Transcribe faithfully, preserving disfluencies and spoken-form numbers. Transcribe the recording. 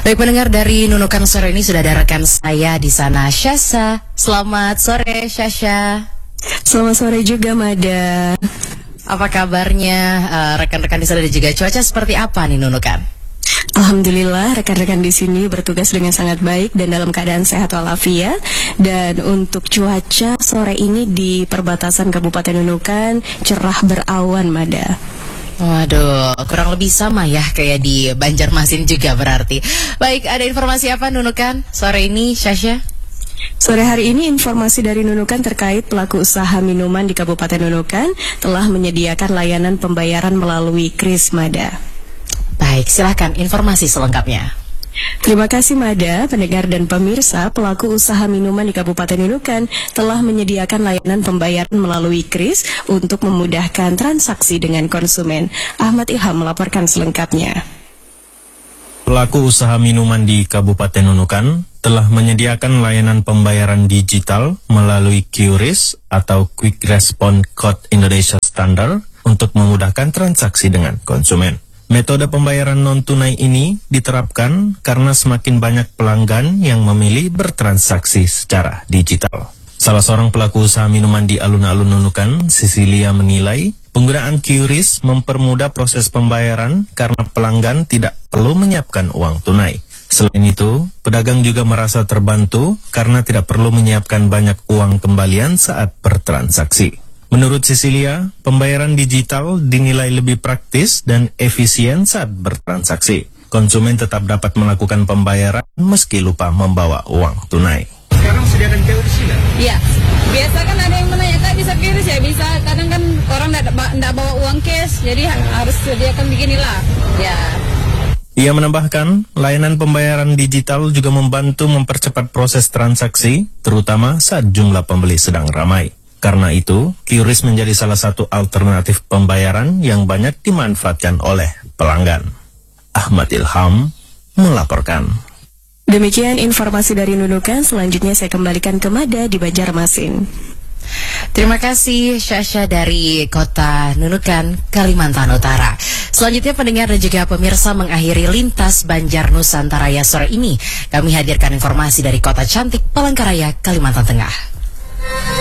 Baik pendengar, dari Nunukan sore ini sudah ada rekan saya di sana, Syasha. Selamat sore, Syasha. Selamat sore juga, Mada. Apa kabarnya uh, rekan-rekan di sana dan juga cuaca seperti apa nih Nunukan? Alhamdulillah, rekan-rekan di sini bertugas dengan sangat baik dan dalam keadaan sehat walafiat. Dan untuk cuaca sore ini di perbatasan Kabupaten Nunukan cerah berawan, Mada. Waduh, kurang lebih sama ya kayak di Banjarmasin juga berarti. Baik, ada informasi apa Nunukan sore ini, Syasha? Sore hari ini informasi dari Nunukan terkait pelaku usaha minuman di Kabupaten Nunukan telah menyediakan layanan pembayaran melalui kris, Mada. Baik, silahkan informasi selengkapnya. Terima kasih, Mada. Pendengar dan pemirsa, pelaku usaha minuman di Kabupaten Nunukan telah menyediakan layanan pembayaran melalui kris untuk memudahkan transaksi dengan konsumen. Ahmad Ilham melaporkan selengkapnya. Pelaku usaha minuman di Kabupaten Nunukan telah menyediakan layanan pembayaran digital melalui Q R I S atau Quick Response Code Indonesia Standard untuk memudahkan transaksi dengan konsumen. Metode pembayaran non-tunai ini diterapkan karena semakin banyak pelanggan yang memilih bertransaksi secara digital. Salah seorang pelaku usaha minuman di alun-alun Nunukan, Cecilia, menilai penggunaan Q R I S mempermudah proses pembayaran karena pelanggan tidak perlu menyiapkan uang tunai. Selain itu, pedagang juga merasa terbantu karena tidak perlu menyiapkan banyak uang kembalian saat bertransaksi. Menurut Cecilia, pembayaran digital dinilai lebih praktis dan efisien saat bertransaksi. Konsumen tetap dapat melakukan pembayaran meski lupa membawa uang tunai. Sekarang sediakan Q R I S ya? Iya, biasa kan ada yang menanya, Kak bisa Q R I S ya? Bisa, kadang kan orang tidak bawa uang cash, jadi harus sediakan beginilah. Ya. Ia menambahkan, layanan pembayaran digital juga membantu mempercepat proses transaksi, terutama saat jumlah pembeli sedang ramai. Karena itu, Q R I S menjadi salah satu alternatif pembayaran yang banyak dimanfaatkan oleh pelanggan. Ahmad Ilham melaporkan. Demikian informasi dari Nunukan, selanjutnya saya kembalikan ke Mada di Banjarmasin. Terima kasih Syasha dari kota Nunukan, Kalimantan Utara. Selanjutnya pendengar dan juga pemirsa, mengakhiri lintas Banjar Nusantaraya sore ini, kami hadirkan informasi dari kota cantik Palangkaraya, Kalimantan Tengah.